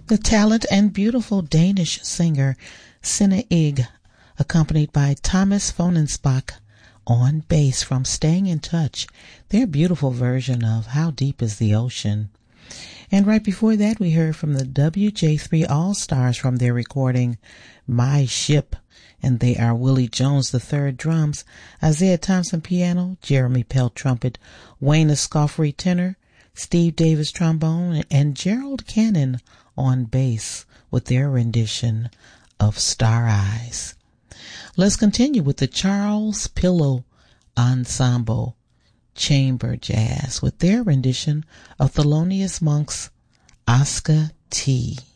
The talented and beautiful Danish singer Sinne Ig, accompanied by Thomas Fonensbach on bass from Staying in Touch, their beautiful version of How Deep is the Ocean. And right before that, we heard from the WJ3 All-Stars from their recording My Ship, and they are Willie Jones III drums, Isaiah Thompson piano, Jeremy Pelt trumpet, Wayne Escoffery tenor, Steve Davis trombone, and Gerald Cannon on bass with their rendition of Star Eyes. Let's continue with the Charles Pillow Ensemble Chamber Jazz with their rendition of Thelonious Monk's Oscar T.